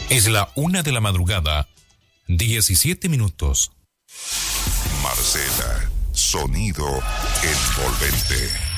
Es la 1:00 a.m, 17 minutos. Marcela, sonido envolvente.